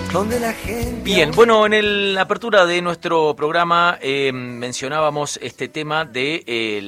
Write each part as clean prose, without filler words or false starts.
donde la gente... Bien, bueno, en la apertura de nuestro programa mencionábamos este tema de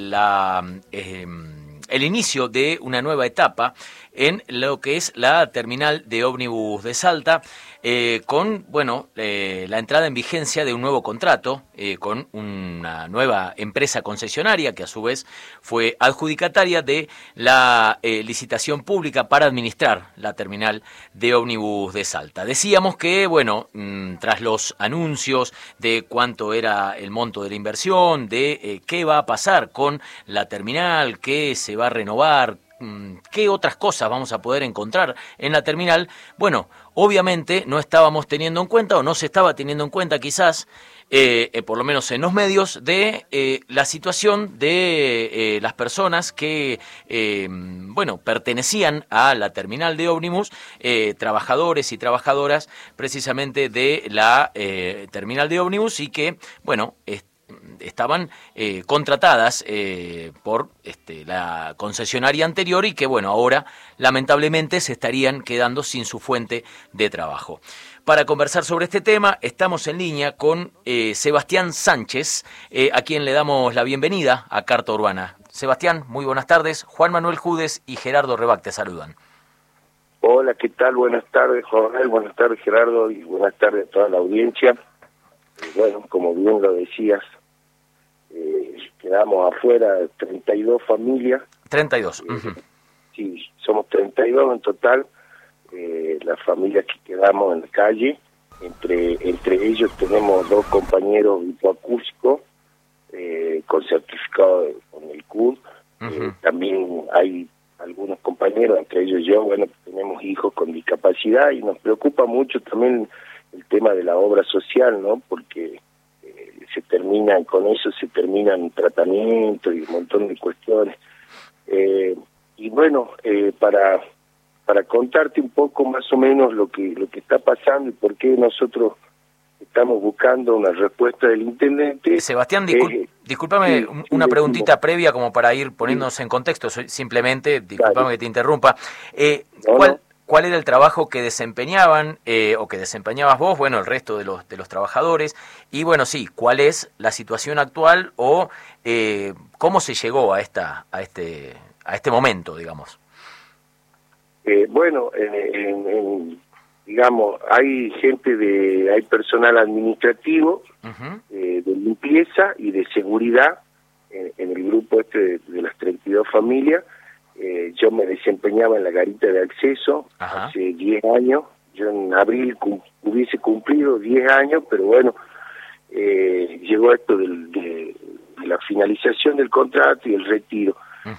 el inicio de una nueva etapa en lo que es la terminal de ómnibus de Salta, con, bueno, la entrada en vigencia de un nuevo contrato con una nueva empresa concesionaria que a su vez fue adjudicataria de la licitación pública para administrar la terminal de ómnibus de Salta. Decíamos que, bueno, tras los anuncios de cuánto era el monto de la inversión, de qué va a pasar con la terminal, qué se va a renovar, qué otras cosas vamos a poder encontrar en la terminal, bueno, obviamente no estábamos teniendo en cuenta, o no se estaba teniendo en cuenta quizás, por lo menos en los medios, de la situación de las personas que, bueno, pertenecían a la terminal de ómnibus, trabajadores y trabajadoras precisamente de la terminal de ómnibus y que, bueno, estaban contratadas por la concesionaria anterior y que, bueno, ahora lamentablemente se estarían quedando sin su fuente de trabajo. Para conversar sobre este tema estamos en línea con Sebastián Sánchez, a quien le damos la bienvenida a Carta Urbana. Sebastián, muy buenas tardes. Juan Manuel Judes y Gerardo Rebac te saludan. Hola, ¿qué tal? Buenas tardes, Juan Manuel, buenas tardes, Gerardo, y buenas tardes a toda la audiencia. Bueno, como bien lo decías, quedamos afuera 32 familias. 32. Sí, somos 32 en total, las familias que quedamos en la calle. Entre ellos tenemos 2 compañeros hipoacúsicos con certificado con el CUD. También hay algunos compañeros, entre ellos yo, bueno, tenemos hijos con discapacidad y nos preocupa mucho también el tema de la obra social, ¿no? Porque con eso se terminan tratamientos y un montón de cuestiones. Y bueno, para contarte un poco más o menos lo que está pasando y por qué nosotros estamos buscando una respuesta del intendente. Sebastián, discúlpame, una preguntita previa como para ir poniéndonos en contexto, simplemente, discúlpame que te interrumpa. ¿Cuál era el trabajo que desempeñaban o que desempeñabas vos, bueno, el resto de los trabajadores? Y bueno, sí, ¿cuál es la situación actual o cómo se llegó a este momento, digamos? Bueno, digamos, hay personal administrativo, de limpieza y de seguridad en el grupo de las 32 familias. Yo me desempeñaba en la garita de acceso hace 10 años. Yo en abril hubiese cumplido 10 años, pero bueno, llegó esto de la finalización del contrato y el retiro.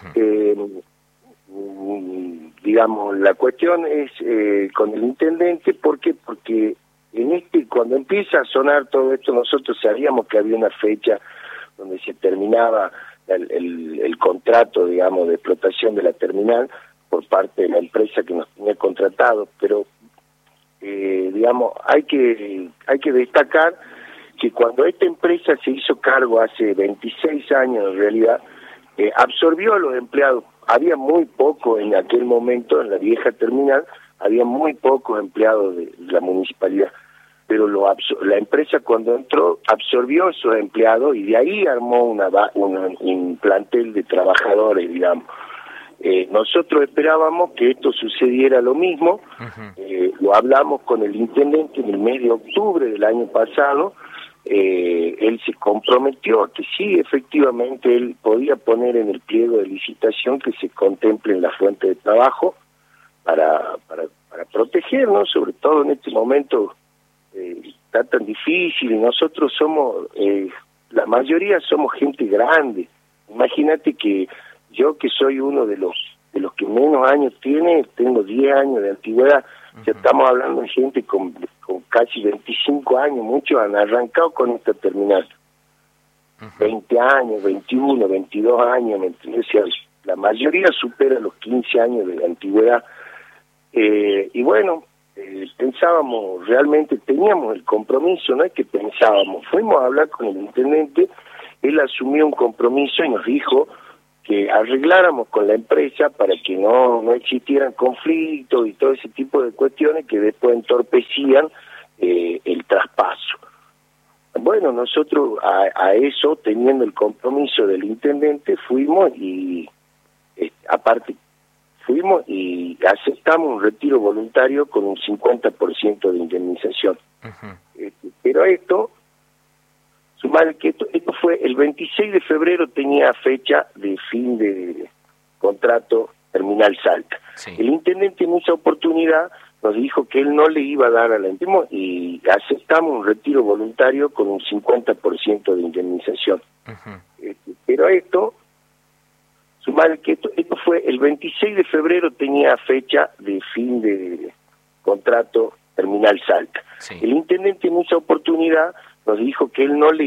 Digamos, la cuestión es con el intendente, ¿por qué? Porque cuando empieza a sonar todo esto, nosotros sabíamos que había una fecha donde se terminaba el contrato, digamos, de explotación de la terminal por parte de la empresa que nos tenía contratado, pero digamos, hay que destacar que cuando esta empresa se hizo cargo hace 26 años en realidad, absorbió a los empleados. Había muy poco en aquel momento, en la vieja terminal, había muy pocos empleados de la municipalidad, pero la empresa cuando entró absorbió a esos empleados y de ahí armó un plantel de trabajadores, digamos. Nosotros esperábamos que esto sucediera lo mismo. Lo hablamos con el intendente en el mes de octubre del año pasado. Él se comprometió a que sí, efectivamente, él podía poner en el pliego de licitación que se contemplen las fuentes de trabajo para protegernos, sobre todo en este momento está tan difícil. Nosotros somos, la mayoría somos gente grande. Imagínate que yo, que soy uno de los que menos años tiene, tengo 10 años de antigüedad. Ya estamos hablando de gente con casi 25 años, muchos han arrancado con esta terminal. 20 años, 21, 22 años, ¿me entiendes? O sea, la mayoría supera los 15 años de antigüedad. Y bueno, pensábamos, realmente teníamos el compromiso, no es que pensábamos, fuimos a hablar con el intendente, él asumió un compromiso y nos dijo que arregláramos con la empresa para que no existieran conflictos y todo ese tipo de cuestiones que después entorpecían el traspaso. Bueno, nosotros a eso, teniendo el compromiso del intendente, fuimos y aceptamos un retiro voluntario con un 50% de indemnización. Pero esto, sumar que esto fue el 26 de febrero, tenía fecha de fin de contrato Terminal Salta. Sí. El intendente en esa oportunidad nos dijo que él no le iba a dar a la empresa y aceptamos un retiro voluntario con un 50% de indemnización. Pero esto, sumar que esto fue el 26 de febrero, tenía fecha de fin de contrato Terminal Salta. Sí. El intendente en esa oportunidad nos dijo que él no le